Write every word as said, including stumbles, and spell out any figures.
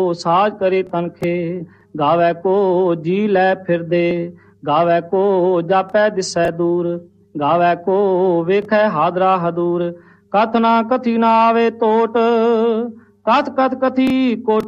साज करे तनखे, गावे को जी लै फिरदे, गावे को जापै दिसै दूर, गावे को वेखै हादरा हदूर। कथ ना कथी ना आवे तोट, कथ कथ कथी कोट